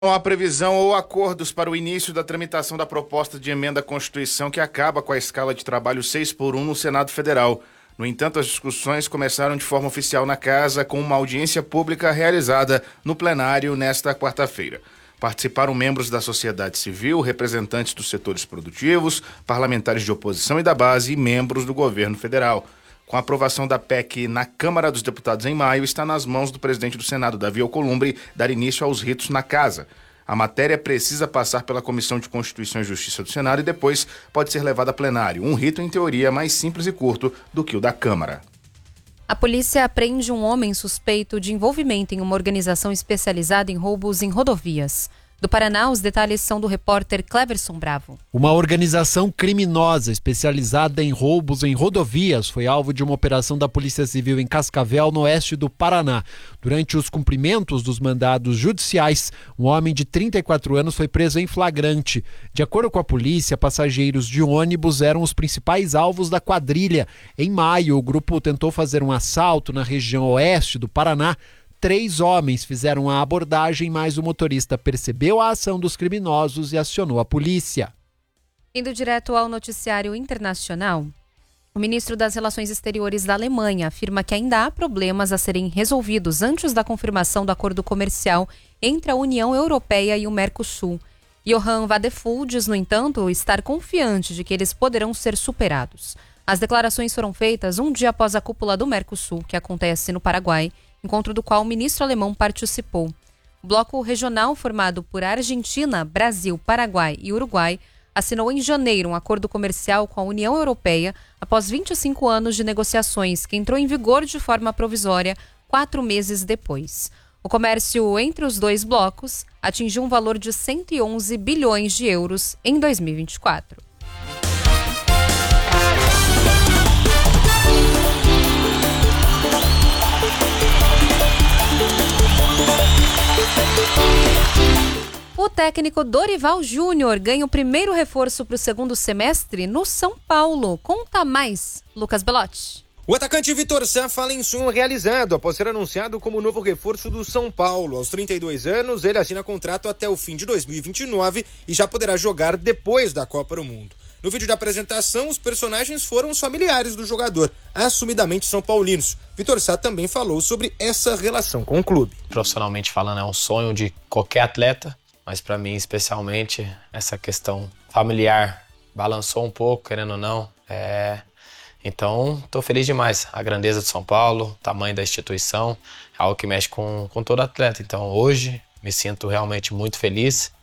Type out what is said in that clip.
Não há previsão ou acordos para o início da tramitação da proposta de emenda à Constituição que acaba com a escala de trabalho 6x1 no Senado Federal. No entanto, as discussões começaram de forma oficial na Casa, com uma audiência pública realizada no plenário nesta quarta-feira. Participaram membros da sociedade civil, representantes dos setores produtivos, parlamentares de oposição e da base e membros do governo federal. Com a aprovação da PEC na Câmara dos Deputados em maio, está nas mãos do presidente do Senado, Davi Alcolumbre, dar início aos ritos na Casa. A matéria precisa passar pela Comissão de Constituição e Justiça do Senado e depois pode ser levada a plenário. Um rito, em teoria, mais simples e curto do que o da Câmara. A polícia apreende um homem suspeito de envolvimento em uma organização especializada em roubos em rodovias. Do Paraná, os detalhes são do repórter Cleverson Bravo. Uma organização criminosa especializada em roubos em rodovias foi alvo de uma operação da Polícia Civil em Cascavel, no oeste do Paraná. Durante os cumprimentos dos mandados judiciais, um homem de 34 anos foi preso em flagrante. De acordo com a polícia, passageiros de ônibus eram os principais alvos da quadrilha. Em maio, o grupo tentou fazer um assalto na região oeste do Paraná. 3 homens fizeram a abordagem, mas o motorista percebeu a ação dos criminosos e acionou a polícia. Indo direto ao noticiário internacional, o ministro das Relações Exteriores da Alemanha afirma que ainda há problemas a serem resolvidos antes da confirmação do acordo comercial entre a União Europeia e o Mercosul. Johann Wadephul diz, no entanto, estar confiante de que eles poderão ser superados. As declarações foram feitas um dia após a cúpula do Mercosul, que acontece no Paraguai, encontro do qual o ministro alemão participou. O bloco regional, formado por Argentina, Brasil, Paraguai e Uruguai, assinou em janeiro um acordo comercial com a União Europeia após 25 anos de negociações, que entrou em vigor de forma provisória 4 meses depois. O comércio entre os dois blocos atingiu um valor de 111 bilhões de euros em 2024. O técnico Dorival Júnior ganha o primeiro reforço para o segundo semestre no São Paulo. Conta mais, Lucas Belotti. O atacante Vitor Sá fala em sonho realizado após ser anunciado como novo reforço do São Paulo. Aos 32 anos, ele assina contrato até o fim de 2029 e já poderá jogar depois da Copa do Mundo. No vídeo de apresentação, os personagens foram os familiares do jogador, assumidamente são paulinos. Vitor Sá também falou sobre essa relação com o clube. Profissionalmente falando, é um sonho de qualquer atleta, mas para mim, especialmente, essa questão familiar balançou um pouco, querendo ou não. Então, estou feliz demais. A grandeza de São Paulo, o tamanho da instituição, é algo que mexe com todo atleta. Então, hoje, me sinto realmente muito feliz